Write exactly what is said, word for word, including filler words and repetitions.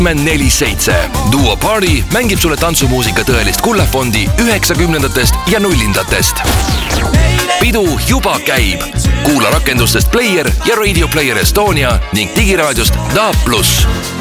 neli seitse. Duo Party mängib sulle tantsumuusika tõelist kullafondi üheksakümnendatest ja nullindatest. Pidu juba käib. Kuula rakendustest Player ja Radio Player Estonia ning digiraadiost D A B plus.